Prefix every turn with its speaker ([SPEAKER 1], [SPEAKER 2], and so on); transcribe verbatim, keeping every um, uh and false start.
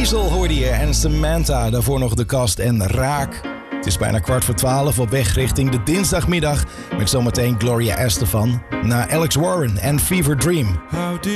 [SPEAKER 1] Diesel hoorde je en Samantha. Daarvoor nog De Kast en Raak. Het is bijna kwart voor twaalf op weg richting de dinsdagmiddag. Met zometeen Gloria Estefan. Na Alex Warren en Fever Dream.